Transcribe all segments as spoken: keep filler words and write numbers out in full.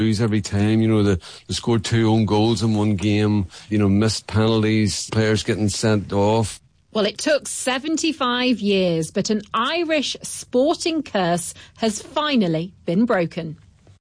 Every time, you know, they, they scored two own goals in one game, you know, missed penalties, players getting sent off. Well, it took seventy-five years, but an Irish sporting curse has finally been broken.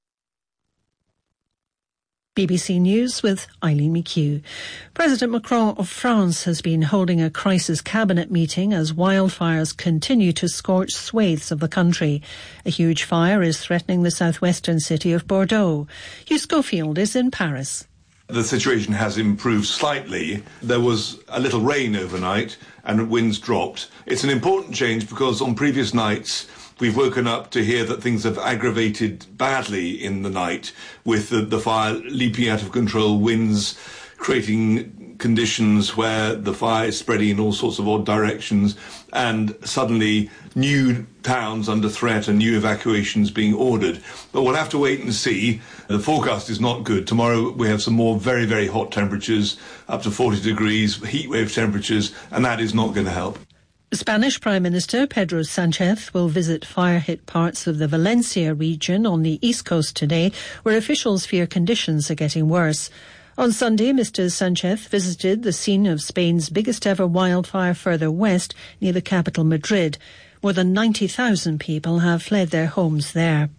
B B C News with Eileen McHugh. President Macron of France has been holding a crisis cabinet meeting as wildfires continue to scorch swathes of the country. A huge fire is threatening the southwestern city of Bordeaux. Hugh Schofield is in Paris. The situation has improved slightly. There was a little rain overnight and winds dropped. It's an important change because on previous nights we've woken up to hear that things have aggravated badly in the night, with the, the fire leaping out of control, winds creating conditions where the fire is spreading in all sorts of odd directions, and suddenly new towns under threat and new evacuations being ordered. But we'll have to wait and see. The forecast is not good. Tomorrow we have some more very, very hot temperatures, up to forty degrees, heatwave temperatures, and that is not going to help. Spanish Prime Minister Pedro Sánchez will visit fire-hit parts of the Valencia region on the east coast today, where officials fear conditions are getting worse. On Sunday, Mister Sánchez visited the scene of Spain's biggest ever wildfire further west, near the capital Madrid. More than ninety thousand people have fled their homes there.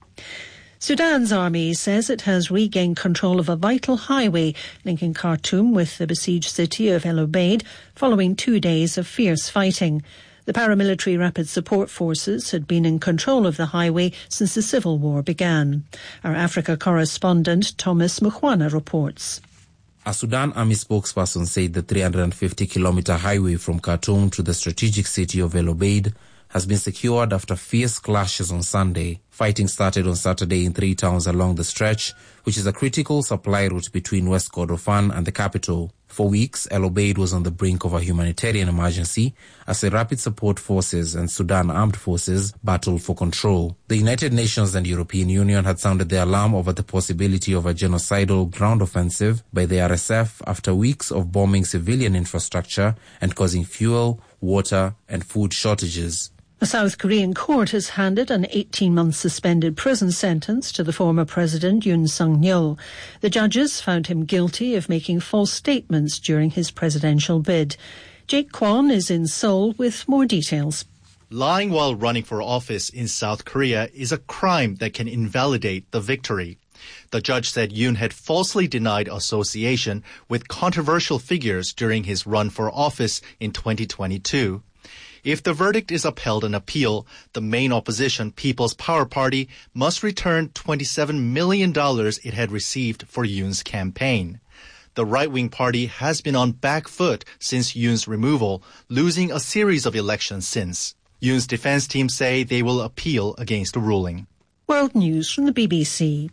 Sudan's army says it has regained control of a vital highway linking Khartoum with the besieged city of El Obeid following two days of fierce fighting. The paramilitary Rapid Support Forces had been in control of the highway since the civil war began. Our Africa correspondent Thomas Mukhwana reports. A Sudan army spokesperson said the three hundred fifty kilometre highway from Khartoum to the strategic city of El Obeid has been secured after fierce clashes on Sunday. Fighting started on Saturday in three towns along the stretch, which is a critical supply route between West Kordofan and the capital. For weeks, El Obeid was on the brink of a humanitarian emergency as the Rapid Support Forces and Sudan Armed Forces battled for control. The United Nations and European Union had sounded the alarm over the possibility of a genocidal ground offensive by the R S F after weeks of bombing civilian infrastructure and causing fuel, water and food shortages. A South Korean court has handed an eighteen-month suspended prison sentence to the former president Yoon Suk-yeol. The judges found him guilty of making false statements during his presidential bid. Jake Kwon is in Seoul with more details. Lying while running for office in South Korea is a crime that can invalidate the victory. The judge said Yoon had falsely denied association with controversial figures during his run for office in twenty twenty-two. If the verdict is upheld on appeal, the main opposition, People's Power Party, must return twenty-seven million dollars it had received for Yoon's campaign. The right-wing party has been on back foot since Yoon's removal, losing a series of elections since. Yoon's defense team say they will appeal against the ruling. World News from the B B C.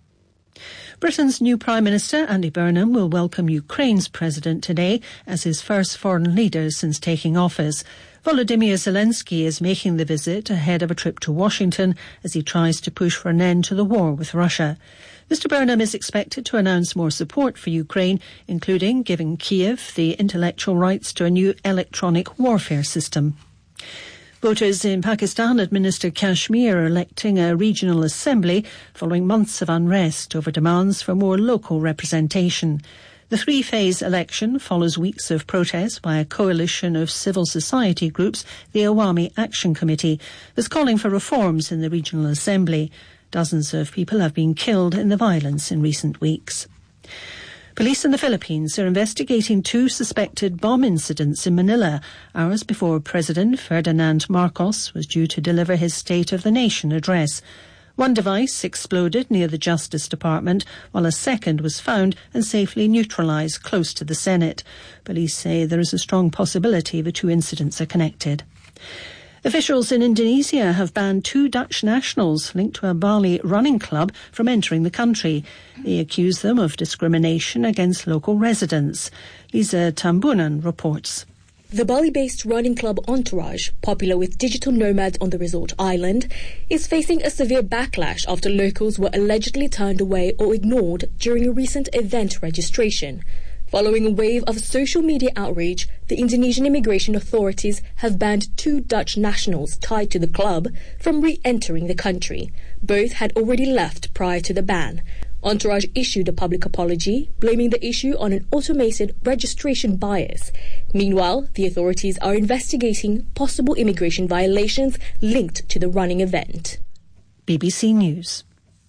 Britain's new Prime Minister, Andy Burnham, will welcome Ukraine's president today as his first foreign leader since taking office. Volodymyr Zelensky is making the visit ahead of a trip to Washington as he tries to push for an end to the war with Russia. Mister Burnham is expected to announce more support for Ukraine, including giving Kiev the intellectual rights to a new electronic warfare system. Voters in Pakistan administer Kashmir are electing a regional assembly following months of unrest over demands for more local representation. The three-phase election follows weeks of protest by a coalition of civil society groups, the Awami Action Committee, that's calling for reforms in the regional assembly. Dozens of people have been killed in the violence in recent weeks. Police in the Philippines are investigating two suspected bomb incidents in Manila, hours before President Ferdinand Marcos was due to deliver his State of the Nation address. One device exploded near the Justice Department, while a second was found and safely neutralised close to the Senate. Police say there is a strong possibility the two incidents are connected. Officials in Indonesia have banned two Dutch nationals linked to a Bali running club from entering the country. They accuse them of discrimination against local residents. Lisa Tambunan reports. The Bali-based running club Entourage, popular with digital nomads on the resort island, is facing a severe backlash after locals were allegedly turned away or ignored during a recent event registration. Following a wave of social media outrage, the Indonesian immigration authorities have banned two Dutch nationals tied to the club from re-entering the country. Both had already left prior to the ban. Entourage issued a public apology, blaming the issue on an automated registration bias. Meanwhile, the authorities are investigating possible immigration violations linked to the running event. B B C News.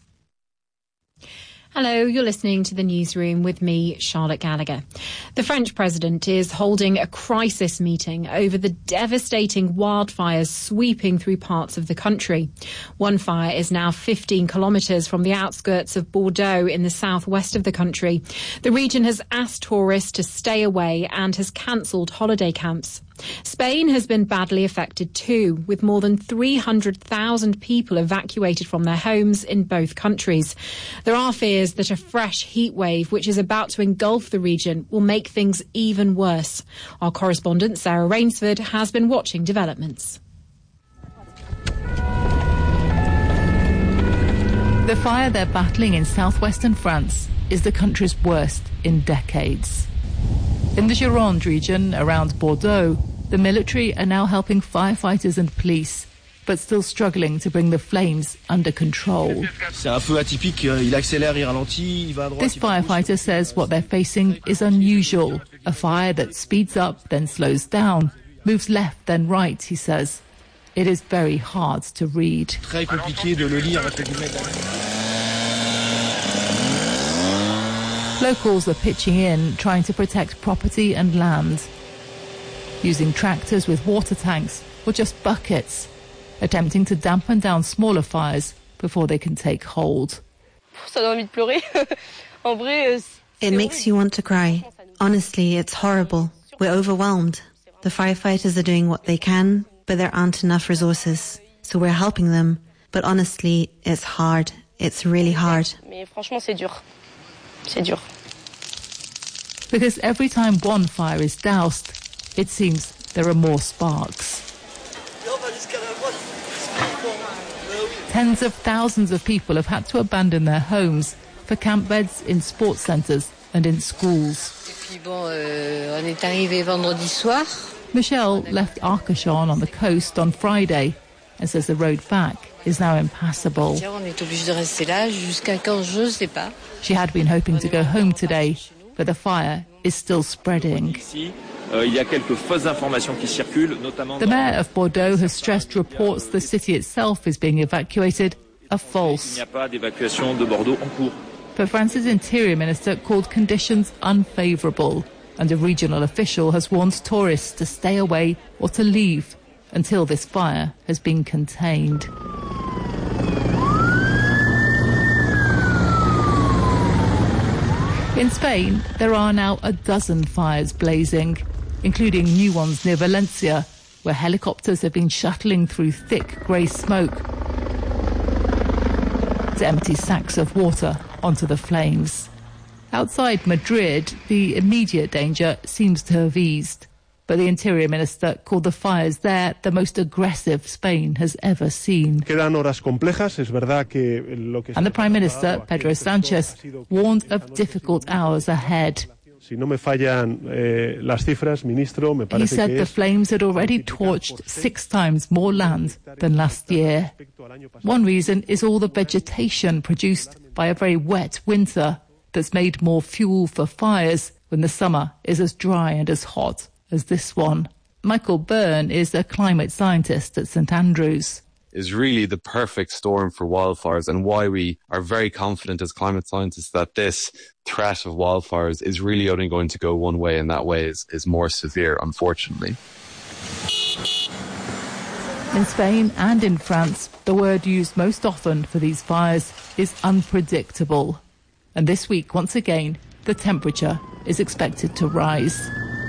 Hello, you're listening to the newsroom with me, Charlotte Gallagher. The French president is holding a crisis meeting over the devastating wildfires sweeping through parts of the country. One fire is now fifteen kilometres from the outskirts of Bordeaux in the southwest of the country. The region has asked tourists to stay away and has cancelled holiday camps. Spain has been badly affected too, with more than three hundred thousand people evacuated from their homes in both countries. There are fears that a fresh heat wave, which is about to engulf the region, will make things even worse. Our correspondent Sarah Rainsford has been watching developments. The fire they're battling in southwestern France is the country's worst in decades. In the Gironde region around Bordeaux, the military are now helping firefighters and police, but still struggling to bring the flames under control. This firefighter says what they're facing is unusual, a fire that speeds up then slows down, moves left then right, he says. It is very hard to read. Locals are pitching in, trying to protect property and land, using tractors with water tanks or just buckets, attempting to dampen down smaller fires before they can take hold. It makes you want to cry. Honestly, it's horrible. We're overwhelmed. The firefighters are doing what they can, but there aren't enough resources. So we're helping them. But honestly, it's hard. It's really hard. Because every time one fire is doused, it seems there are more sparks. Tens of thousands of people have had to abandon their homes for camp beds in sports centres and in schools. Michelle left Arcachon on the coast on Friday and says the road back is now impassable. She had been hoping to go home today, but the fire is still spreading. The mayor of Bordeaux has stressed reports the city itself is being evacuated are false. But France's interior minister called conditions unfavourable, and a regional official has warned tourists to stay away or to leave until this fire has been contained. In Spain, there are now a dozen fires blazing, including new ones near Valencia, where helicopters have been shuttling through thick grey smoke to empty sacks of water onto the flames. Outside Madrid, the immediate danger seems to have eased, but the Interior Minister called the fires there the most aggressive Spain has ever seen. And the Prime Minister, Pedro Sanchez, warned of difficult hours ahead. He said the flames had already torched six times more land than last year. One reason is all the vegetation produced by a very wet winter that's made more fuel for fires when the summer is as dry and as hot as this one. Michael Byrne is a climate scientist at St Andrews. Is really the perfect storm for wildfires, and why we are very confident as climate scientists that this threat of wildfires is really only going to go one way, and that way is, is more severe, unfortunately. In Spain and in France, the word used most often for these fires is unpredictable. And this week, once again, the temperature is expected to rise.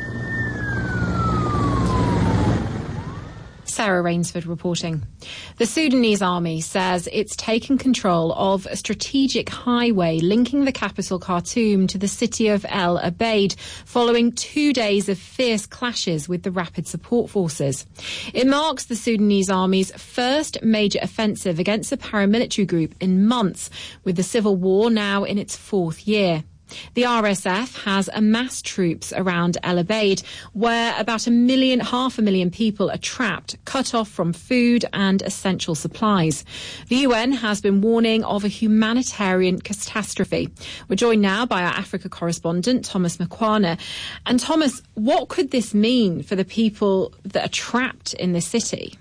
Sarah Rainsford reporting. The Sudanese army says it's taken control of a strategic highway linking the capital Khartoum to the city of El Obeid following two days of fierce clashes with the Rapid Support Forces. It marks the Sudanese army's first major offensive against the paramilitary group in months, with the civil war now in its fourth year. The R S F has amassed troops around El Obeid, where about a million, half a million people are trapped, cut off from food and essential supplies. The U N has been warning of a humanitarian catastrophe. We're joined now by our Africa correspondent, Thomas Makwana. And Thomas, what could this mean for the people that are trapped in this city?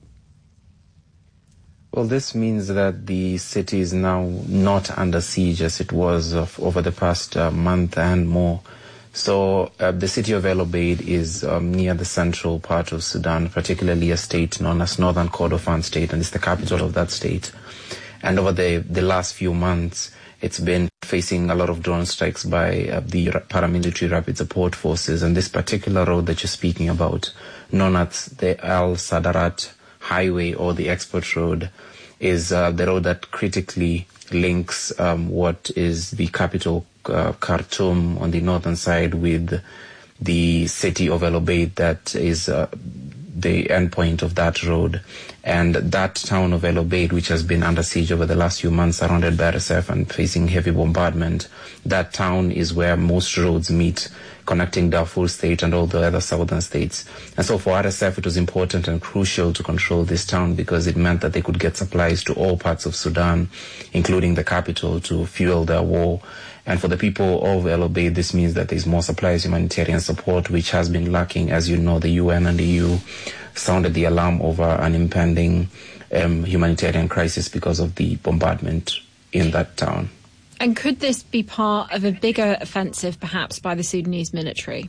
Well, this means that the city is now not under siege as it was of, over the past uh, month and more. So uh, the city of El Obeid is um, near the central part of Sudan, particularly a state known as Northern Kordofan State, and it's the capital of that state. And over the, the last few months, it's been facing a lot of drone strikes by uh, the paramilitary rapid support forces. And this particular road that you're speaking about, known as the Al Sadarat Highway or the Export Road, is uh, the road that critically links um, what is the capital, uh, Khartoum, on the northern side with the city of El Obeid that is uh, the endpoint of that road. And that town of El Obeid, which has been under siege over the last few months, surrounded by R S F and facing heavy bombardment, that town is where most roads meet, connecting Darfur state and all the other southern states. And so for R S F, it was important and crucial to control this town because it meant that they could get supplies to all parts of Sudan, including the capital, to fuel their war. And for the people of El Obeid, this means that there's more supplies, humanitarian support, which has been lacking. As you know, the U N and the E U sounded the alarm over an impending um, humanitarian crisis because of the bombardment in that town. And could this be part of a bigger offensive, perhaps, by the Sudanese military?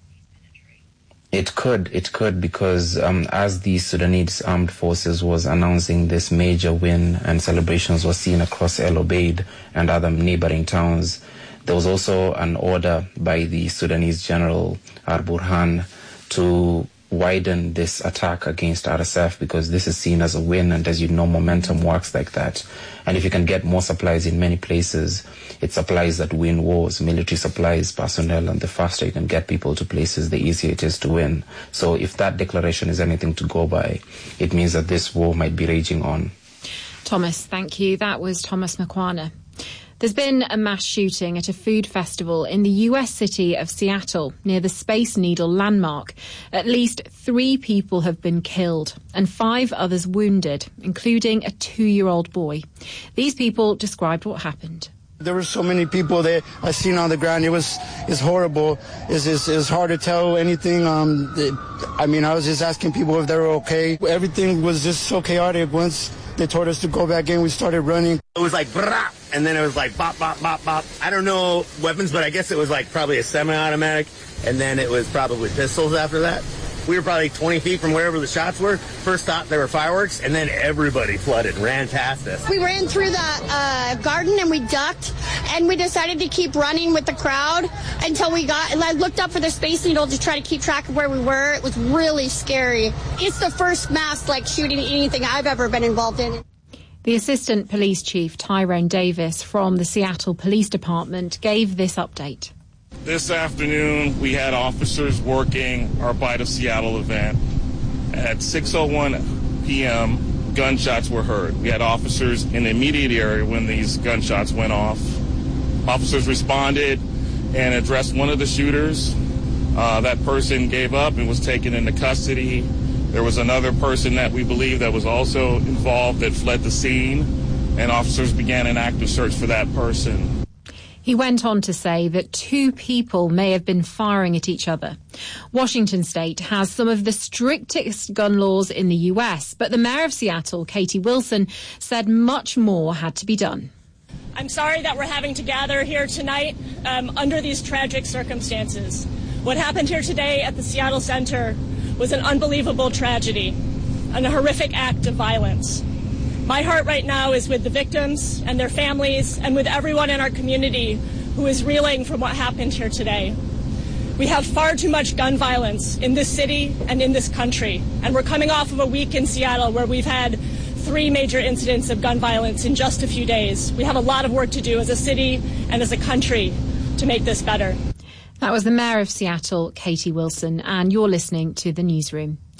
It could, it could, because um, as the Sudanese armed forces was announcing this major win and celebrations were seen across El Obeid and other neighboring towns, there was also an order by the Sudanese General Al-Burhan to widen this attack against R S F because this is seen as a win, and as you know, momentum works like that. And if you can get more supplies in many places, it's supplies that win wars, military supplies, personnel, and the faster you can get people to places, the easier it is to win. So if that declaration is anything to go by, it means that this war might be raging on. Thomas, thank you. That was Thomas Makwana. There's been a mass shooting at a food festival in the U S city of Seattle near the Space Needle landmark. At least three people have been killed and five others wounded, including a two-year-old boy. These people described what happened. There were so many people that I seen on the ground. It was it's horrible. It's, it's, it's hard to tell anything. Um, it, I mean, I was just asking people if they were okay. Everything was just so chaotic. Once they told us to go back in, we started running. It was like, brah, and then it was like, bop, bop, bop, bop. I don't know weapons, but I guess it was like probably a semi-automatic, and then it was probably pistols after that. We were probably twenty feet from wherever the shots were. First thought there were fireworks, and then everybody flooded and ran past us. We ran through the uh, garden and we ducked, and we decided to keep running with the crowd until we got, and I looked up for the Space Needle to try to keep track of where we were. It was really scary. It's the first mass like shooting anything I've ever been involved in. The Assistant Police Chief, Tyrone Davis, from the Seattle Police Department, gave this update. This afternoon, we had officers working our Bite of Seattle event. At six oh one p.m., gunshots were heard. We had officers in the immediate area when these gunshots went off. Officers responded and addressed one of the shooters. Uh, that person gave up and was taken into custody. There was another person that we believe that was also involved that fled the scene, and officers began an active search for that person. He went on to say that two people may have been firing at each other. Washington State has some of the strictest gun laws in the U S, but the mayor of Seattle, Katie Wilson, said much more had to be done. I'm sorry that we're having to gather here tonight um, under these tragic circumstances. What happened here today at the Seattle Center was an unbelievable tragedy, and a horrific act of violence. My heart right now is with the victims and their families and with everyone in our community who is reeling from what happened here today. We have far too much gun violence in this city and in this country, and we're coming off of a week in Seattle where we've had three major incidents of gun violence in just a few days. We have a lot of work to do as a city and as a country to make this better. That was the Mayor of Seattle, Katie Wilson, and you're listening to The Newsroom.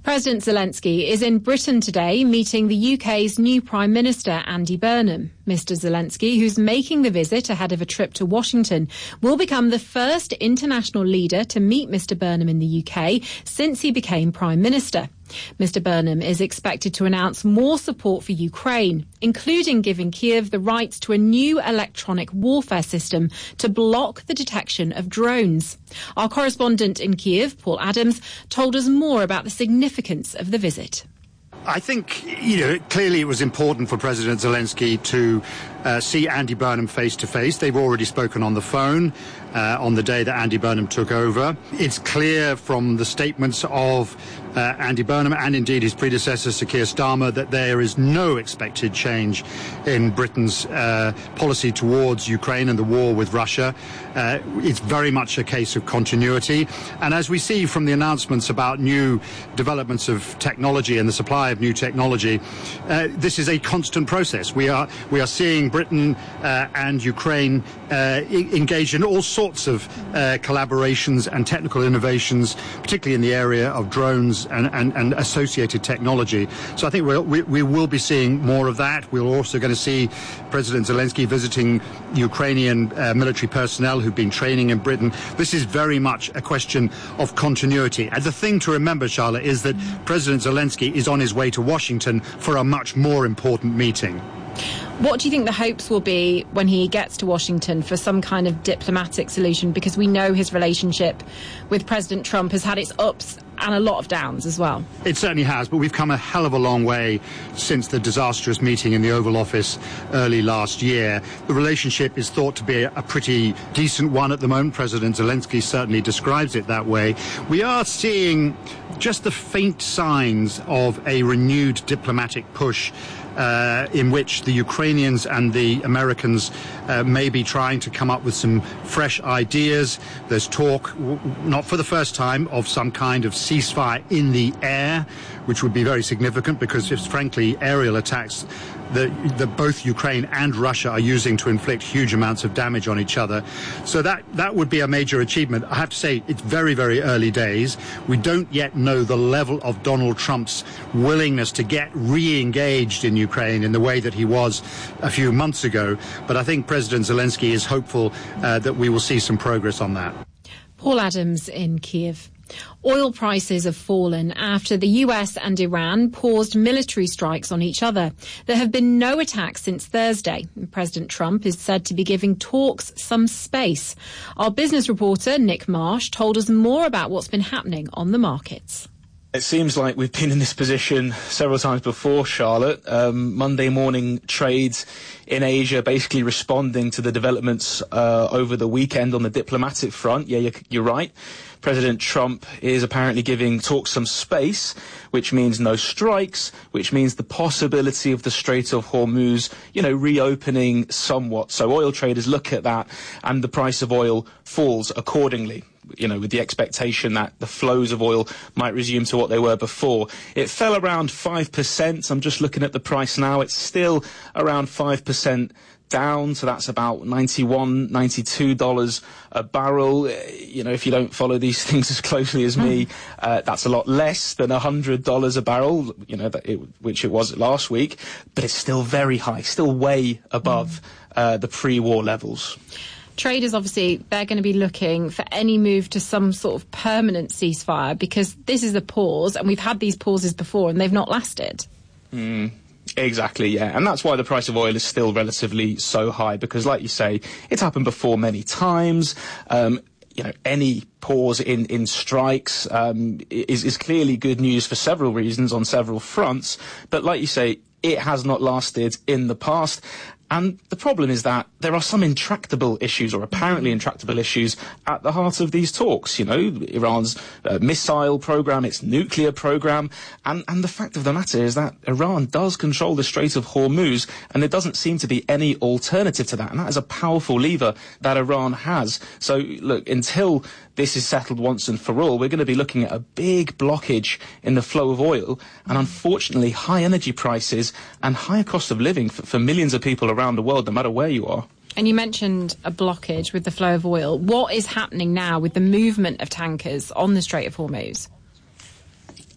President Zelensky is in Britain today meeting the U K's new Prime Minister, Andy Burnham. Mister Zelensky, who's making the visit ahead of a trip to Washington, will become the first international leader to meet Mister Burnham in the U K since he became Prime Minister. Mister Burnham is expected to announce more support for Ukraine, including giving Kyiv the rights to a new electronic warfare system to block the detection of drones. Our correspondent in Kyiv, Paul Adams, told us more about the significance of the visit. I think, you know, clearly it was important for President Zelensky to uh, see Andy Burnham face to face. They've already spoken on the phone uh, on the day that Andy Burnham took over. It's clear from the statements of uh, Andy Burnham and indeed his predecessor, Sir Keir Starmer, that there is no expected change in Britain's uh, policy towards Ukraine and the war with Russia. Uh, it's very much a case of continuity. And as we see from the announcements about new developments of technology and the supply of new technology, uh, this is a constant process. We are we are seeing Britain uh, and Ukraine uh, engage in all sorts of uh, collaborations and technical innovations, particularly in the area of drones and, and, and associated technology. So I think we'll, we, we will be seeing more of that. We're also going to see President Zelensky visiting Ukrainian uh, military personnel who've been training in Britain. This is very much a question of continuity. And the thing to remember, Charlotte, is that President Zelensky is on his way to Washington for a much more important meeting. What do you think the hopes will be when he gets to Washington for some kind of diplomatic solution? Because we know his relationship with President Trump has had its ups and a lot of downs as well. It certainly has, but we've come a hell of a long way since the disastrous meeting in the Oval Office early last year. The relationship is thought to be a pretty decent one at the moment. President Zelensky certainly describes it that way. We are seeing just the faint signs of a renewed diplomatic push Uh, in which the Ukrainians and the Americans uh, may be trying to come up with some fresh ideas. There's talk, w- not for the first time, of some kind of ceasefire in the air, which would be very significant because it's frankly aerial attacks that, that both Ukraine and Russia are using to inflict huge amounts of damage on each other. So that, that would be a major achievement. I have to say it's very, very early days. We don't yet know the level of Donald Trump's willingness to get re-engaged in Ukraine in the way that he was a few months ago. But I think President Zelensky is hopeful uh, that we will see some progress on that. Paul Adams in Kyiv. Oil prices have fallen after the U S and Iran paused military strikes on each other. There have been no attacks since Thursday. President Trump is said to be giving talks some space. Our business reporter, Nick Marsh, told us more about what's been happening on the markets. It seems like we've been in this position several times before, Charlotte. Um, Monday morning trades in Asia basically responding to the developments uh, over the weekend on the diplomatic front. Yeah, you're, you're right. President Trump is apparently giving talks some space, which means no strikes, which means the possibility of the Strait of Hormuz, you know, reopening somewhat. So oil traders look at that and the price of oil falls accordingly, you know, with the expectation that the flows of oil might resume to what they were before. It fell around five percent. I'm just looking at the price now. It's still around five percent down, so that's about ninety-one, ninety-two dollars a barrel. You know, if you don't follow these things as closely as me, uh, that's a lot less than one hundred dollars a barrel, you know, that it, which it was last week, but it's still very high, still way above uh, the pre-war levels. Traders, obviously, they're going to be looking for any move to some sort of permanent ceasefire because this is a pause, and we've had these pauses before and they've not lasted. Mm. Exactly, yeah. And that's why the price of oil is still relatively so high, because like you say, it's happened before many times. Um, you know, any pause in, in strikes um, is, is clearly good news for several reasons on several fronts. But like you say, it has not lasted in the past. And the problem is that there are some intractable issues, or apparently intractable issues, at the heart of these talks. You know, Iran's uh, missile program, its nuclear program, and, and the fact of the matter is that Iran does control the Strait of Hormuz, and there doesn't seem to be any alternative to that. And that is a powerful lever that Iran has. So, look, until this is settled once and for all, we're going to be looking at a big blockage in the flow of oil, and unfortunately high energy prices and higher cost of living for, for millions of people around the world, no matter where you are. And you mentioned a blockage with the flow of oil. What is happening now with the movement of tankers on the Strait of Hormuz?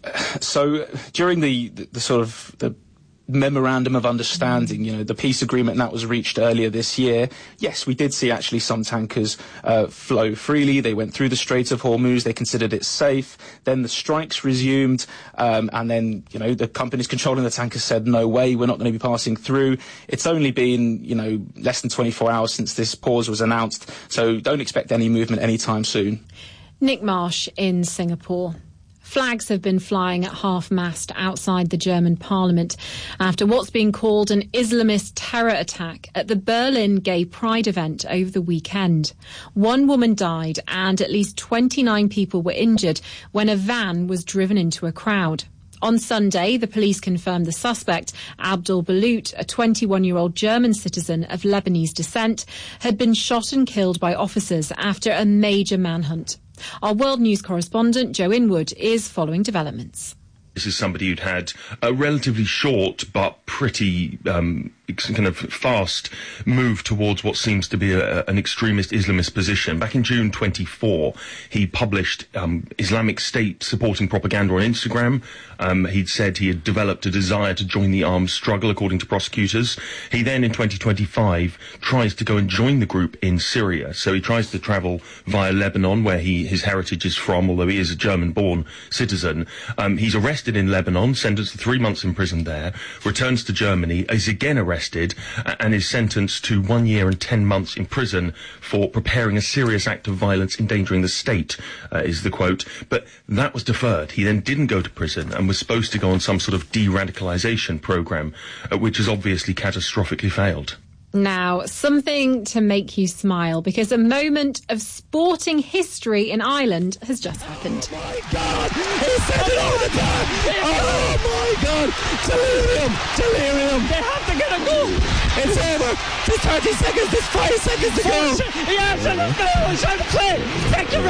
So during the, the, the sort of the memorandum of understanding, you know, the peace agreement that was reached earlier this year, yes, we did see actually some tankers uh, flow freely. They went through the Strait of Hormuz. They considered it safe. Then the strikes resumed, um, and then, you know, the companies controlling the tankers said, no way, we're not going to be passing through. It's only been, you know, less than twenty-four hours since this pause was announced, so don't expect any movement anytime soon. Nick Marsh in Singapore. Flags have been flying at half-mast outside the German parliament after what's been called an Islamist terror attack at the Berlin Gay Pride event over the weekend. One woman died and at least twenty-nine people were injured when a van was driven into a crowd. On Sunday, the police confirmed the suspect, Abdul Balut, a twenty-one-year-old German citizen of Lebanese descent, had been shot and killed by officers after a major manhunt. Our World News correspondent, Joe Inwood, is following developments. This is somebody who'd had a relatively short but pretty um, kind of fast move towards what seems to be a, an extremist Islamist position. Back in June twenty-four, he published um, Islamic State supporting propaganda on Instagram. Um, he'd said he had developed a desire to join the armed struggle, according to prosecutors. He then, in twenty twenty-five, tries to go and join the group in Syria. So he tries to travel via Lebanon, where he his heritage is from, although he is a German-born citizen. Um, he's arrested in Lebanon, sentenced to three months in prison there, returns to Germany, is again arrested, uh, and is sentenced to one year and ten months in prison for preparing a serious act of violence endangering the state, uh, is the quote. But that was deferred. He then didn't go to prison and was supposed to go on some sort of de-radicalisation programme, uh, which has obviously catastrophically failed. Now, something to make you smile, because a moment of sporting history in Ireland has just happened. Oh my God! He sent it over the bar! Oh my God! Delirium! Delirium! They have to get a goal! It's over! There's thirty seconds, there's five seconds to go! Yes, and no, shall play! Thank you,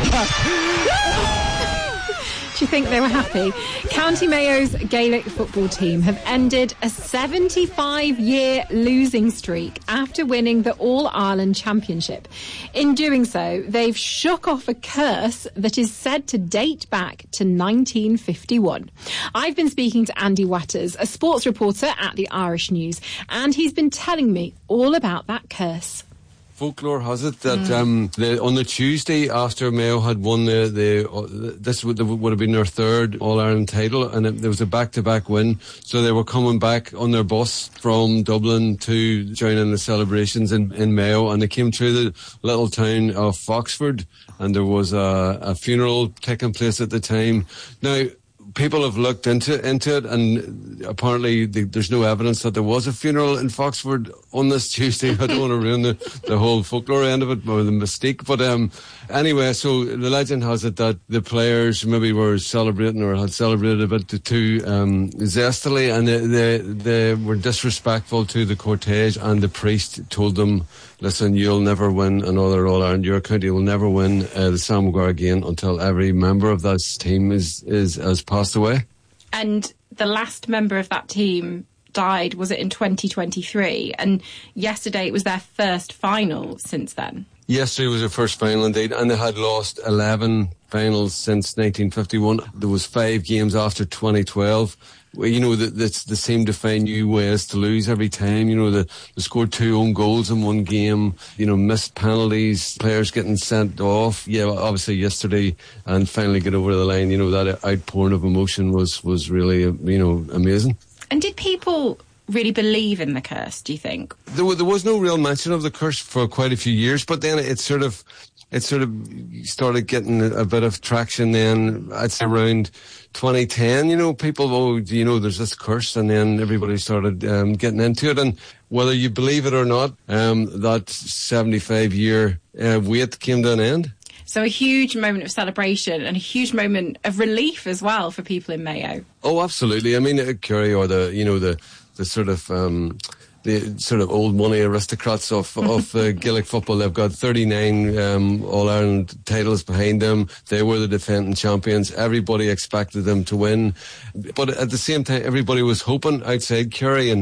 referee! Do you think they were happy? County Mayo's Gaelic football team have ended a seventy-five-year losing streak after winning the All-Ireland Championship. In doing so, they've shook off a curse that is said to date back to nineteen fifty-one. I've been speaking to Andy Watters, a sports reporter at the Irish News, and he's been telling me all about that curse. Folklore has it that mm. um, the, on the Tuesday after Mayo had won the, the uh, this would, would have been their third All-Ireland title, and it, there was a back-to-back win, so they were coming back on their bus from Dublin to join in the celebrations in, in Mayo, and they came through the little town of Foxford, and there was a, a funeral taking place at the time. Now, people have looked into into it, and apparently the, there's no evidence that there was a funeral in Foxford on this Tuesday. I don't want to ruin the, the whole folklore end of it or the mystique. But um, anyway, so the legend has it that the players maybe were celebrating or had celebrated a bit too um, zestily, and they, they, they were disrespectful to the cortege, and the priest told them, listen, you'll never win another All-Ireland. Your county will never win uh, the Sam Maguire again until every member of that team is, is has passed away. And the last member of that team died, was it in twenty twenty-three? And yesterday it was their first final since then. Yesterday was their first final indeed, and they had lost eleven finals since nineteen fifty-one. There was five games after twenty twelve. Well, you know, that that's the same to find new ways to lose every time. You know, the, they scored two own goals in one game, you know, missed penalties, players getting sent off. Yeah, obviously yesterday, and finally get over the line. You know, that outpouring of emotion was, was really, you know, amazing. And did people really believe in the curse, do you think? There, there was no real mention of the curse for quite a few years, but then it sort of, it sort of started getting a bit of traction then, I'd say around twenty ten, you know, people, oh, you know, there's this curse, and then everybody started um, getting into it, and whether you believe it or not, um, that seventy-five year uh, wait came to an end. So a huge moment of celebration and a huge moment of relief as well for people in Mayo. Oh, absolutely. I mean, uh, Kerry, or the, you know, the, the sort of, um, the sort of old money aristocrats of, of uh, Gaelic football. They've got thirty-nine um, All-Ireland titles behind them. They were the defending champions. Everybody expected them to win. But at the same time, everybody was hoping outside Kerry, and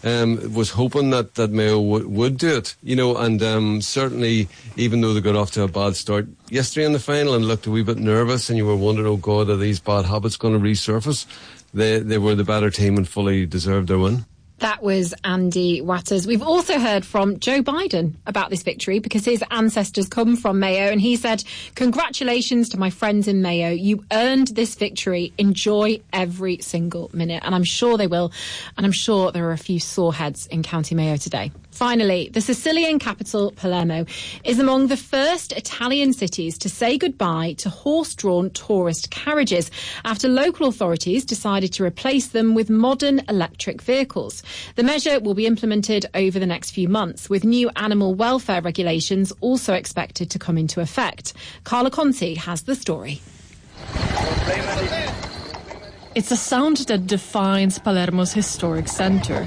um, was hoping that, that Mayo w- would do it, you know, and um, certainly, even though they got off to a bad start yesterday in the final and looked a wee bit nervous, and you were wondering, oh God, are these bad habits going to resurface? They, they were the better team and fully deserved their win. That was Andy Watters. We've also heard from Joe Biden about this victory because his ancestors come from Mayo, and he said, congratulations to my friends in Mayo. You earned this victory. Enjoy every single minute. And I'm sure they will. And I'm sure there are a few sore heads in County Mayo today. Finally, the Sicilian capital, Palermo, is among the first Italian cities to say goodbye to horse-drawn tourist carriages after local authorities decided to replace them with modern electric vehicles. The measure will be implemented over the next few months, with new animal welfare regulations also expected to come into effect. Carla Conti has the story. It's a sound that defines Palermo's historic centre,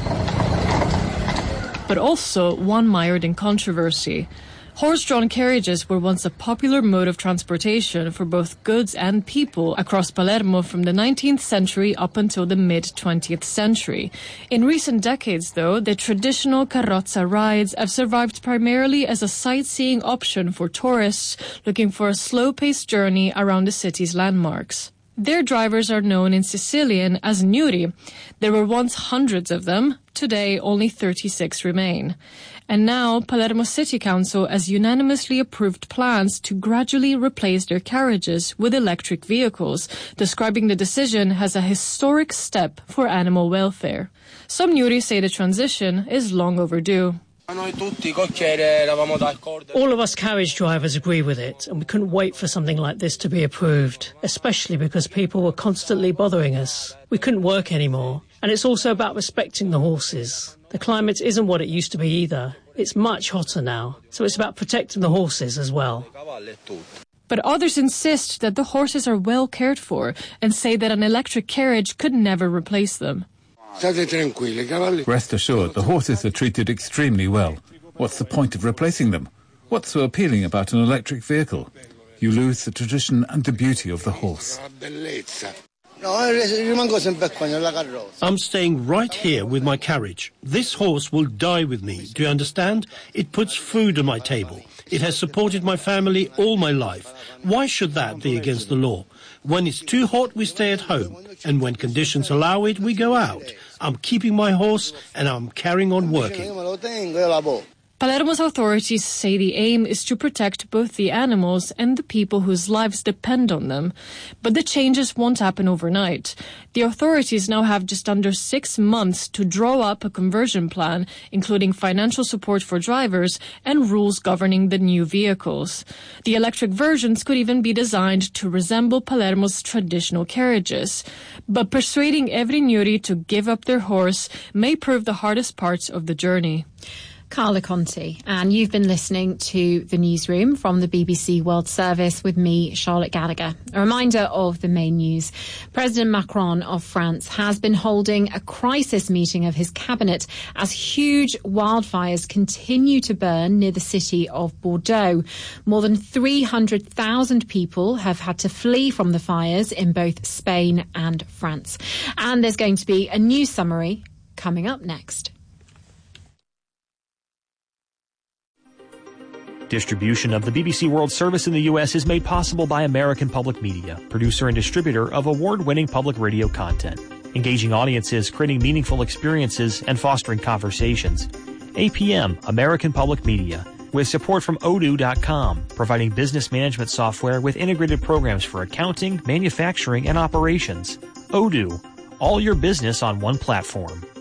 but also one mired in controversy. Horse-drawn carriages were once a popular mode of transportation for both goods and people across Palermo from the nineteenth century up until the mid-twentieth century. In recent decades, though, the traditional carrozza rides have survived primarily as a sightseeing option for tourists looking for a slow-paced journey around the city's landmarks. Their drivers are known in Sicilian as gnuri. There were once hundreds of them. Today, only thirty-six remain. And now, Palermo City Council has unanimously approved plans to gradually replace their carriages with electric vehicles, describing the decision as a historic step for animal welfare. Some gnuri say the transition is long overdue. All of us carriage drivers agree with it, and we couldn't wait for something like this to be approved, especially because people were constantly bothering us. We couldn't work anymore, and it's also about respecting the horses. The climate isn't what it used to be either. It's much hotter now, so it's about protecting the horses as well. But others insist that the horses are well cared for and say that an electric carriage could never replace them. Rest assured, the horses are treated extremely well. What's the point of replacing them? What's so appealing about an electric vehicle? You lose the tradition and the beauty of the horse. I'm staying right here with my carriage. This horse will die with me. Do you understand? It puts food on my table. It has supported my family all my life. Why should that be against the law? When it's too hot, we stay at home. And when conditions allow it, we go out. I'm keeping my horse and I'm carrying on working. Palermo's authorities say the aim is to protect both the animals and the people whose lives depend on them. But the changes won't happen overnight. The authorities now have just under six months to draw up a conversion plan, including financial support for drivers and rules governing the new vehicles. The electric versions could even be designed to resemble Palermo's traditional carriages. But persuading every gnuri to give up their horse may prove the hardest parts of the journey. Carla Conti, and you've been listening to The Newsroom from the B B C World Service with me, Charlotte Gallagher. A reminder of the main news. President Macron of France has been holding a crisis meeting of his cabinet as huge wildfires continue to burn near the city of Bordeaux. More than three hundred thousand people have had to flee from the fires in both Spain and France. And there's going to be a news summary coming up next. Distribution of the B B C World Service in the U S is made possible by American Public Media, producer and distributor of award-winning public radio content, engaging audiences, creating meaningful experiences, and fostering conversations. A P M, American Public Media, with support from Odoo dot com, providing business management software with integrated programs for accounting, manufacturing, and operations. Odoo, all your business on one platform.